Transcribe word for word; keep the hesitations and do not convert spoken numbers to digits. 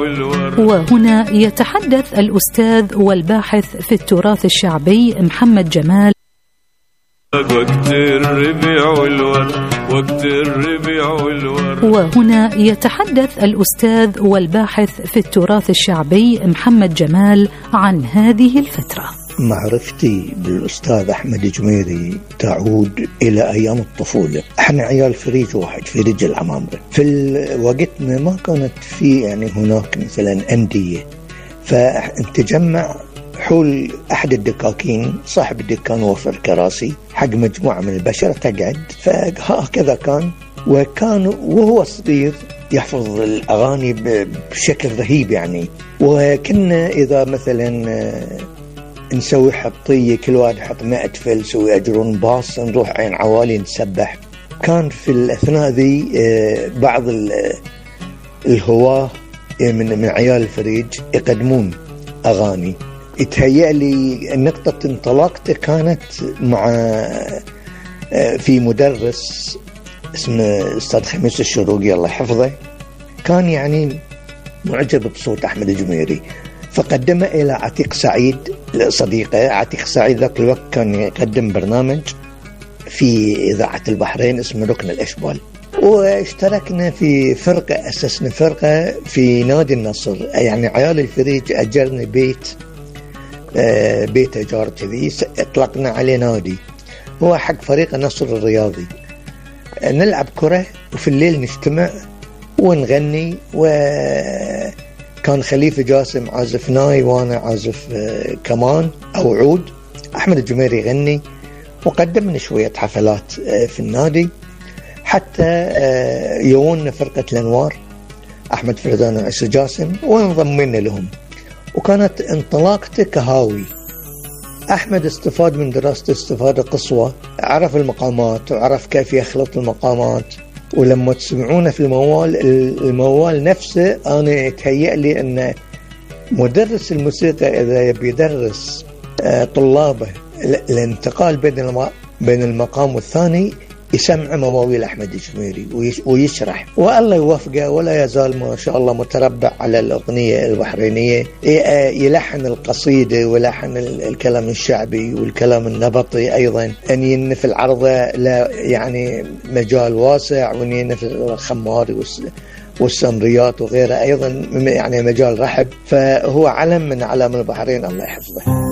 وهنا يتحدث الأستاذ والباحث في التراث الشعبي محمد جمال. وقت الربيع والورد وقت الربيع والورد. وهنا يتحدث الأستاذ والباحث في التراث الشعبي محمد جمال عن هذه الفترة. معرفتي بالأستاذ أحمد جميري تعود إلى أيام الطفولة. احنا عيال فريج واحد، فريج العمامرة. في وقتنا ما كانت في يعني هناك مثلا أندية، فنتجمع حول أحد الدكاكين، صاحب الدكان وفر كراسي حق مجموعة من البشر تقعد، فهكذا كان. وكان وهو صغير يحفظ الأغاني بشكل رهيب يعني. وكنا إذا مثلا نسوي حطية كل واحد يحط مائة فلس ويأجرون باص، نروح عين عوالي نسبح. كان في الأثناء ذي بعض الهواة من من عيال الفريج يقدمون أغاني. يتهيأ لي نقطة انطلاقته كانت مع في مدرس اسمه أستاذ خميس الشروقي الله يحفظه، كان يعني معجب بصوت أحمد جميري، فقدمه إلى عتيق سعيد صديقه. عتيق سعيد ذاك الوقت كان يقدم برنامج في إذاعة البحرين اسمه ركن الأشبال، واشتركنا في فرقة، أسسنا فرقة في نادي النصر. يعني عيال الفريج أجرنا بيت بيت أجار كذي، اطلقنا عليه نادي، هو حق فريق النصر الرياضي. نلعب كرة وفي الليل نجتمع ونغني. وكان خليفة جاسم عازف ناي وانا عازف كمان او عود، احمد الجميري يغني، وقدمنا شوية حفلات في النادي حتى يووننا فرقة الانوار احمد فردان وعيسى جاسم وانضمينا لهم. وكانت انطلاقته كهاوي. أحمد استفاد من دراسته استفادة قصوى، عرف المقامات وعرف كيف يخلط المقامات. ولما تسمعونه في الموال الموال نفسه، أنا يتهيأ لي أن مدرس الموسيقى إذا يبي يدرس طلابه الانتقال بين بين المقام والثاني يسمع مواويل أحمد الجميري ويشرح، والله يوفقه ولا يزال ما شاء الله متربع على الأغنية البحرينية. يلحن القصيدة ويلحن الكلام الشعبي والكلام النبطي أيضا. أن في العرضة لا يعني مجال واسع، وأن في الخماري والسمريات وغيره أيضا يعني مجال رحب. فهو علم من علام البحرين الله يحفظه.